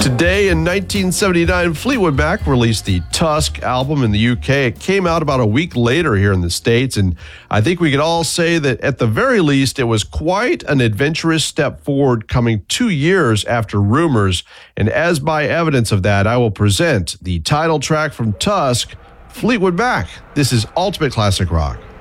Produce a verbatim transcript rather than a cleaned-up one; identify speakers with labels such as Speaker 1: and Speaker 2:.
Speaker 1: Today in nineteen seventy-nine, Fleetwood Mac released the Tusk album in the U K. It came out about a week later here in the States, and I think we could all say that at the very least, it was quite an adventurous step forward coming two years after Rumors. And as by evidence of that, I will present the title track from Tusk, Fleetwood Mac. This is Ultimate Classic Rock.